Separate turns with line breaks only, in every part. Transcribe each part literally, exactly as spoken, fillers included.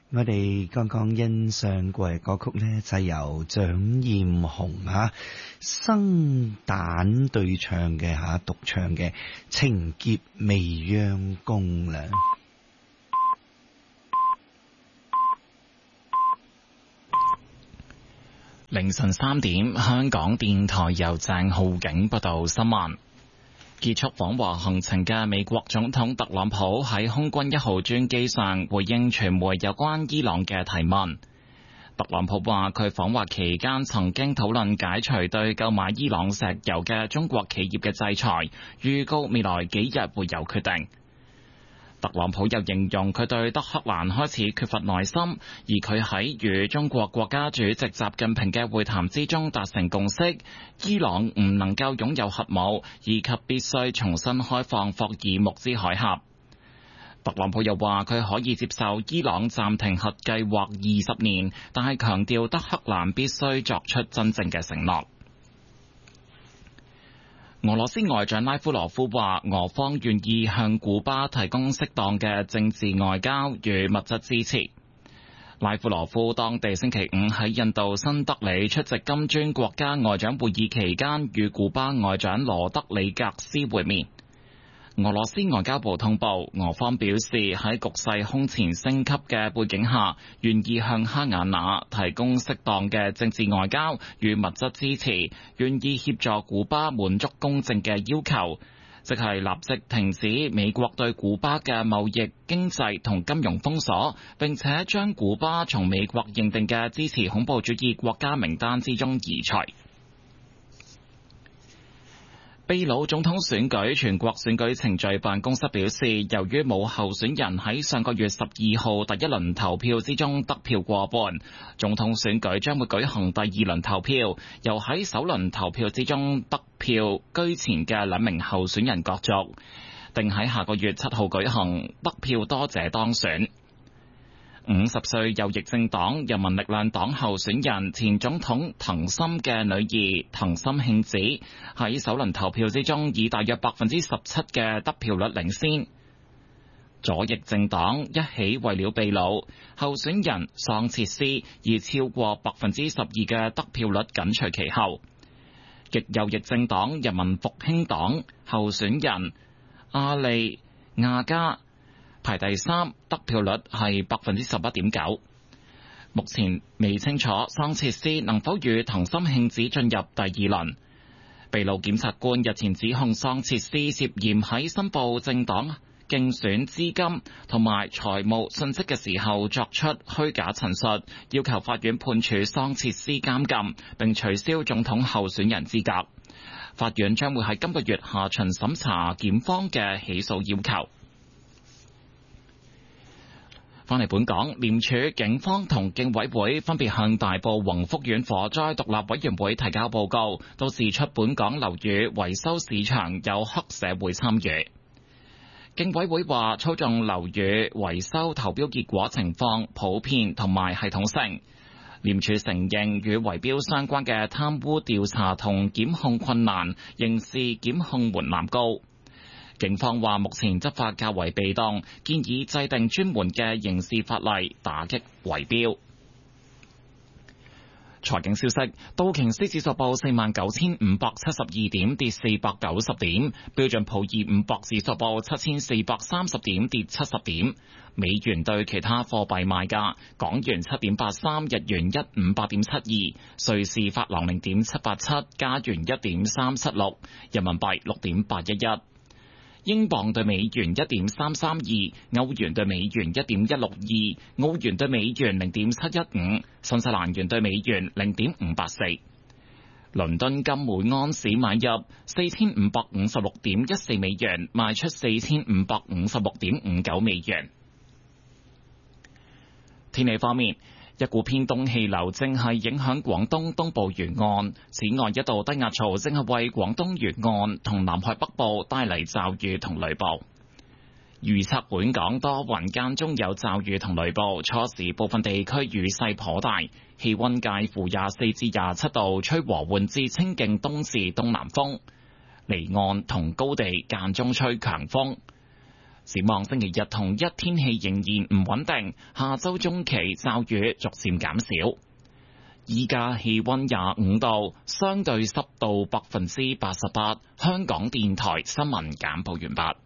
我哋剛剛欣賞過嘅歌曲呢，就係由蔣艷紅吓生旦對唱嘅吓獨唱嘅《情劫未央宮》啦。
凌晨三點，香港電台由鄭浩景報道新聞。結束訪華行程嘅美國總統特朗普喺空軍一號專機上回應傳媒有關伊朗嘅提問。特朗普話佢訪華期間曾經討論解除對購買伊朗石油嘅中國企業嘅制裁，預告未來幾日會有決定。特朗普又形容佢對德黑蘭開始缺乏耐心，而佢喺與中國國家主席習近平嘅會談之中達成共識，伊朗唔能夠擁有核武，以及必須重新開放霍爾木茲海峽。特朗普又話佢可以接受伊朗暫停核計劃二十年，但係強調德黑蘭必須作出真正嘅承諾。俄羅斯外長拉夫羅夫話，俄方願意向古巴提供適當嘅政治外交與物質支持。拉夫羅夫當地星期五喺印度新德里出席金磚國家外長會議期間，與古巴外長羅德里格斯會面。俄羅斯外交部通報，俄方表示喺局勢空前升級嘅背景下，願意向哈瓦那提供適當嘅政治外交與物質支持，願意協助古巴滿足公正嘅要求，即係立即停止美國對古巴嘅貿易、經濟同金融封鎖，並且將古巴從美國認定嘅支持恐怖主義國家名單之中移除。秘魯總統選舉全國選舉程序辦公室表示，由於冇候選人喺上個月十二號第一輪投票之中得票過半，總統選舉將會舉行第二輪投票，由喺首輪投票之中得票居前嘅兩名候選人角逐，定喺下個月七號舉行，得票多者當選。五十歲右翼政黨人民力量黨候選人前總統藤森嘅女兒藤森慶子喺首輪投票之中以大約百分之十七嘅得票率領先。左翼政黨一起為了秘魯候選人桑切斯以超過百分之十二嘅得票率緊隨其後。極右翼政黨人民復興黨候選人阿利亞加排第三，得票率係百分之十一點九。目前未清楚桑切斯能否與藤森慶子進入第二輪。秘魯檢察官日前指控桑切斯涉嫌喺申報政黨競選資金同埋財務信息嘅時候作出虛假陳述，要求法院判處桑切斯監禁並取消總統候選人資格。法院將會喺今個月下旬審查檢方嘅起訴要求。翻嚟本港，廉署、警方同競委會分別向大埔宏福苑火災獨立委員會提交報告，都指出本港樓宇維修市場有黑社會參與。競委會話，操縱樓宇維修投標結果情況普遍同埋系統性。廉署承認與圍標相關嘅貪污調查同檢控困難，刑事檢控門檻高。警方話目前執法較為被動，建議制定專門嘅刑事法例打擊圍標。財經消息，道瓊斯指數報四萬九千五百七十二點，跌四百九十點；標準普爾五百指數報七千四百三十點，跌七十點。美元對其他貨幣賣價：港元七點八三，日元一五八點七二，瑞士法郎零點七八七，加元一點三七六，人民幣六點八一一。英鎊對美元一點三三二，歐元對美元一點一六二，澳元對美元零點七一五，新西蘭元對美元零點五八四。倫敦金每安士買入四千五百五十六點一四美元，賣出四千五百五十六點五九美元。天氣方面，一股偏東氣流正係影響廣東東部沿岸，此外一道低壓槽正係為廣東沿岸同南海北部帶嚟驟雨同雷暴。預測本港多雲間中有驟雨同雷暴，初時部分地區雨勢頗大，氣溫介乎廿四至廿七度，吹和緩至清勁東至東南風，離岸同高地間中吹強風。 展望星期日同一天氣仍然唔穩定，下周中期驟雨逐漸減少。依家氣溫廿五度，相對濕度百分之八十八。香港電台新聞簡報完畢。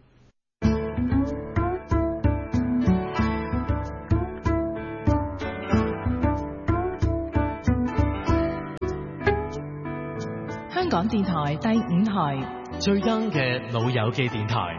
香港電台第五台
最 young 嘅老友記電台。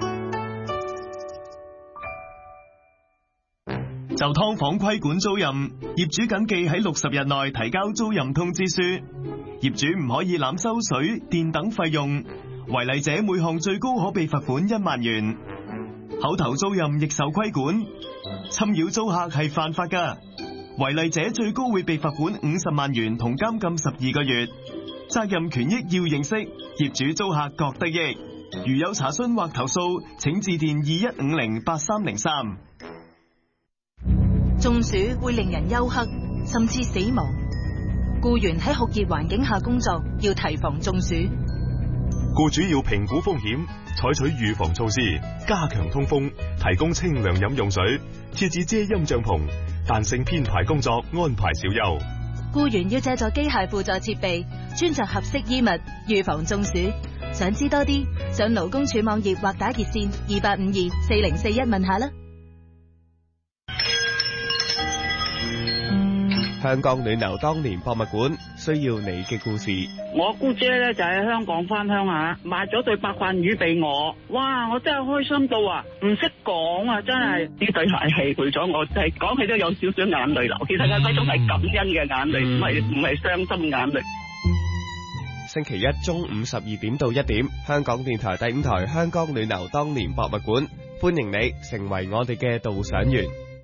就劏房規管租賃，業主謹記喺六十日內提交租賃通知書。業主唔可以濫收水電等費用，違例者每項最高可被罰款一萬元。口頭租賃亦受規管，侵擾租客係犯法㗎，違例者最高會被罰款五十萬元同監禁十二個月。責任權益要認識，業主租客各得益。如有查詢或投訴，請致電二一五零八三零三。
中暑會令人休克，甚至死亡。僱員喺酷熱環境下工作，要提防中暑。
僱主要評估風險，採取預防措施，加強通風，提供清涼飲用水，設置遮陰帳篷，彈性編排工作，安排小休。
僱員要借助機械輔助設備，穿着合適衣物，預防中暑。想知多啲，上勞工處網頁或打熱線二八五二四零四一問下啦。
香港暖流當年博物館需要你嘅故事。
我姑姐咧就喺香港翻鄉下，買咗對白飯魚俾我，哇！我真係開心到啊，唔識講啊，真係呢對鞋係陪咗我，係講起都有少少眼淚流。其實係嗰種係感恩嘅眼淚，唔係唔係傷心眼淚。
星期一中午十二點到一點，香港電台第五台香港暖流當年博物館，歡迎你成為我哋嘅導賞員。